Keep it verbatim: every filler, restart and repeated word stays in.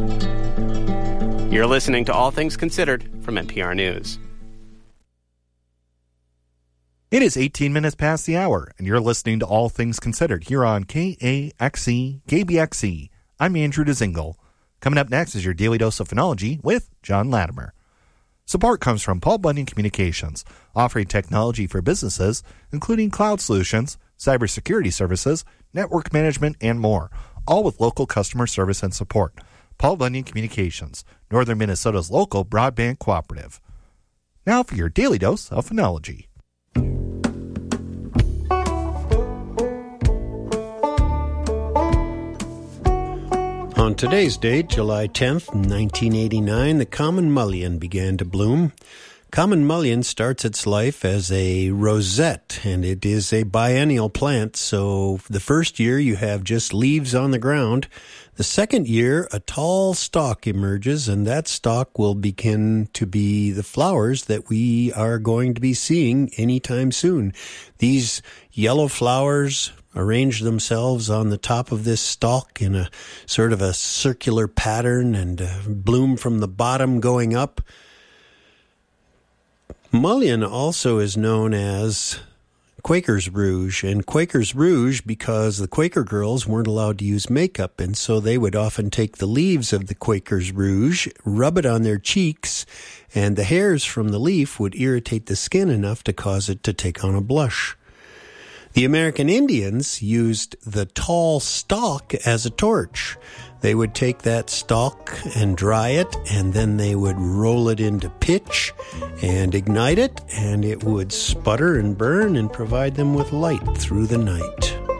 You're listening to All Things Considered from N P R News. It is eighteen minutes past the hour, and you're listening to All Things Considered here on K A X E, K B X E. I'm Andrew DeZingle. Coming up next is your Daily Dose of Phonology with John Latimer. Support comes from Paul Bunyan Communications, offering technology for businesses, including cloud solutions, cybersecurity services, network management, and more, all with local customer service and support. Paul Bunyan Communications, Northern Minnesota's local broadband cooperative. Now for your Daily Dose of Phonology. On today's date, July tenth, nineteen eighty-nine, the common mullein began to bloom. Common mullein starts its life as a rosette, and it is a biennial plant, so the first year you have just leaves on the ground. The second year, a tall stalk emerges, and that stalk will begin to be the flowers that we are going to be seeing anytime soon. These yellow flowers arrange themselves on the top of this stalk in a sort of a circular pattern and uh, bloom from the bottom going up. Mullein also is known as Quaker's Rouge, and Quaker's Rouge because the Quaker girls weren't allowed to use makeup, and so they would often take the leaves of the Quaker's Rouge, rub it on their cheeks, and the hairs from the leaf would irritate the skin enough to cause it to take on a blush. The American Indians used the tall stalk as a torch. They would take that stalk and dry it, and then they would roll it into pitch and ignite it, and it would sputter and burn and provide them with light through the night.